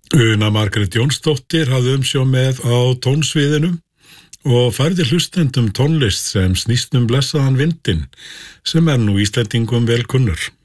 Una Margrét Jónsdóttir hafði umsjón með á tónsviðinu og færði hlustendum tónlist sem snýst blessaðan vindinn, sem nú Íslendingum vel kunnur.